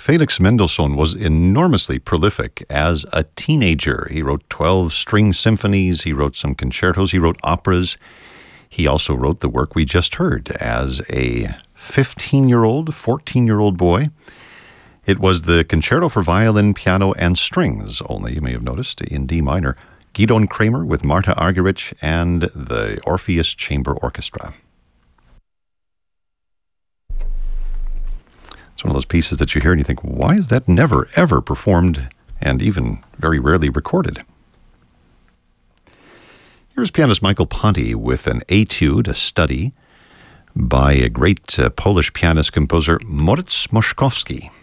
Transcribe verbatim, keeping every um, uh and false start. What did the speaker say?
Felix Mendelssohn was enormously prolific as a teenager. He wrote twelve string symphonies, he wrote some concertos, he wrote operas. He also wrote the work we just heard as a fifteen-year-old, fourteen-year-old boy. It was the Concerto for Violin, Piano, and Strings, only, you may have noticed, in D minor. Gidon Kremer with Marta Argerich and the Orpheus Chamber Orchestra. It's one of those pieces that you hear and you think, why is that never, ever performed and even very rarely recorded? Here's pianist Michael Ponty with an etude, a study, by a great uh, Polish pianist-composer Moritz Moszkowski.